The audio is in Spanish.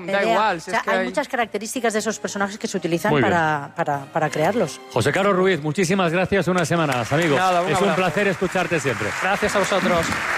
Da igual. Si o sea, es que hay muchas características de esos personajes que se utilizan para crearlos. José Carlos Ruiz, muchísimas gracias una semana más, amigo. Nada, un es un abrazo. placer escucharte siempre. Gracias a vosotros.